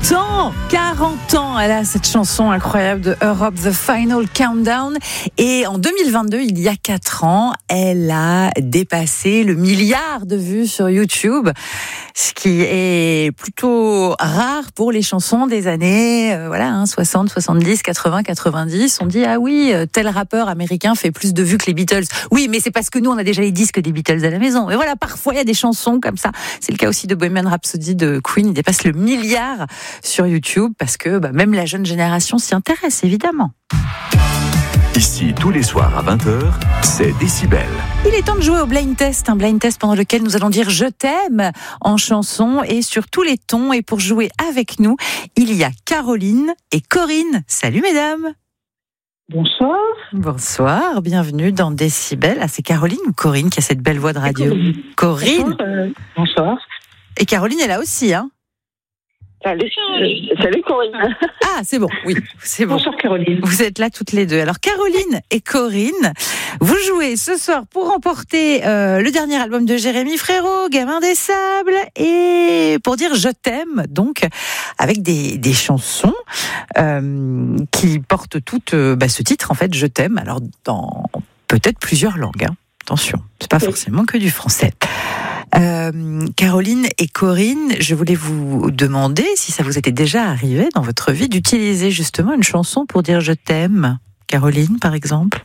40 ans, elle a cette chanson incroyable de Europe, The Final Countdown. Et en 2022, il y a 4 ans, elle a dépassé le milliard de vues sur YouTube, ce qui est plutôt rare pour les chansons des années 60, 70, 80, 90. On dit, ah oui, tel rappeur américain fait plus de vues que les Beatles. Oui, mais c'est parce que nous, on a déjà les disques des Beatles à la maison. Et voilà, parfois, il y a des chansons comme ça. C'est le cas aussi de Bohemian Rhapsody de Queen. Il dépasse le milliard sur YouTube parce que même la jeune génération s'y intéresse, évidemment. Ici, tous les soirs à 20h, c'est Décibel. Il est temps de jouer au blind test, un blind test pendant lequel nous allons dire « Je t'aime » en chanson et sur tous les tons. Et pour jouer avec nous, il y a Caroline et Corinne. Salut mesdames. Bonsoir. Bonsoir, bienvenue dans Décibel. Ah, c'est Caroline ou Corinne qui a cette belle voix de radio? Corinne. Bonsoir. Et Caroline est là aussi, hein? Salut Corinne. Ah, c'est bon, oui, c'est bon. Bonsoir Caroline. Vous êtes là toutes les deux. Alors Caroline et Corinne, vous jouez ce soir pour remporter le dernier album de Jérémy Frérot, Gamin des Sables, et pour dire je t'aime, donc avec des chansons qui portent toutes ce titre en fait, je t'aime. Alors dans peut-être plusieurs langues. Hein. Attention, c'est pas forcément que du français. Caroline et Corinne, je voulais vous demander si ça vous était déjà arrivé dans votre vie d'utiliser justement une chanson pour dire je t'aime. Caroline, par exemple?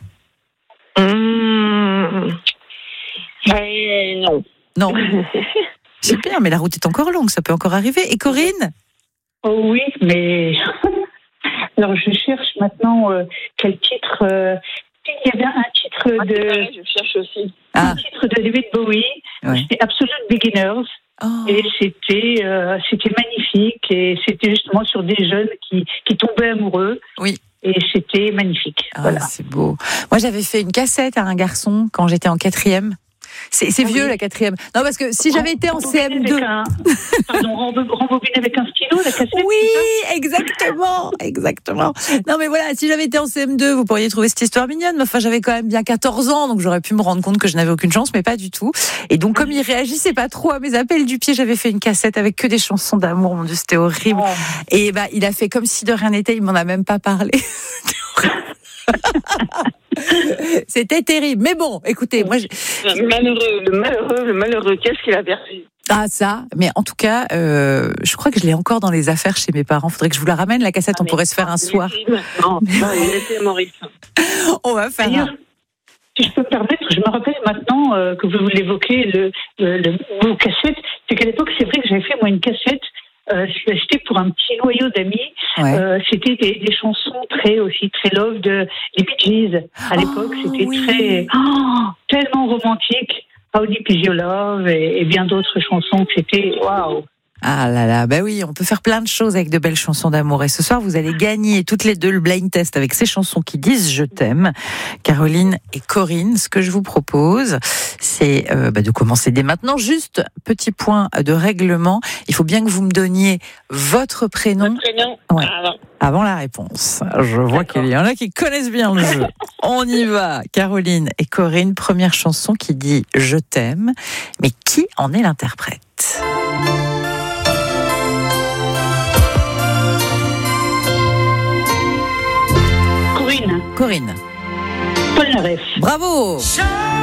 Non. Non. Super, mais la route est encore longue, ça peut encore arriver. Et Corinne? Oh oui, mais alors je cherche maintenant quel titre. Il y avait un titre de. Je cherche aussi. Un titre de David Bowie. Ouais. C'était Absolute Beginners. Oh. Et c'était magnifique. Et c'était justement sur des jeunes qui tombaient amoureux. Oui. Et c'était magnifique. Ah, voilà. C'est beau. Moi, j'avais fait une cassette à un garçon quand j'étais en 4e. C'est vieux, la 4e. Non, parce que si j'avais été en CM2... Rembobiner avec un stylo, la cassette. Oui, exactement. Non, mais voilà, si j'avais été en CM2, vous pourriez trouver cette histoire mignonne. Mais enfin, j'avais quand même bien 14 ans, donc j'aurais pu me rendre compte que je n'avais aucune chance, mais pas du tout. Et donc, comme il réagissait pas trop à mes appels du pied, j'avais fait une cassette avec que des chansons d'amour. Mon Dieu, c'était horrible. Oh. Et il a fait comme si de rien n'était, il m'en a même pas parlé. C'était terrible, mais bon, écoutez, moi, le malheureux, qu'est-ce qu'il a perdu? Ah ça, mais en tout cas, je crois que je l'ai encore dans les affaires chez mes parents. Faudrait que je vous la ramène la cassette, on pourrait se faire un soir. Non, il était Maurice. On va faire. Si je peux me permettre, je me rappelle maintenant que vous l'évoquez, le mot cassette, c'est qu'à l'époque, c'est vrai que j'avais fait moi une cassette. C'était pour un petit noyau d'amis. Ouais. C'était des chansons très love des Bee Gees. À l'époque, c'était très tellement romantique. How Deep Is Your Love et bien d'autres chansons. C'était waouh. Ah là là, oui, on peut faire plein de choses avec de belles chansons d'amour. Et ce soir, vous allez gagner toutes les deux le blind test avec ces chansons qui disent je t'aime. Caroline et Corinne, ce que je vous propose, c'est de commencer dès maintenant. Juste petit point de règlement. Il faut bien que vous me donniez votre prénom. Votre prénom. Ouais. Avant la réponse. Je vois qu'il y en a qui connaissent bien le jeu. On y va. Caroline et Corinne, première chanson qui dit je t'aime. Mais qui en est l'interprète? Corinne. Paul Naref. Bravo.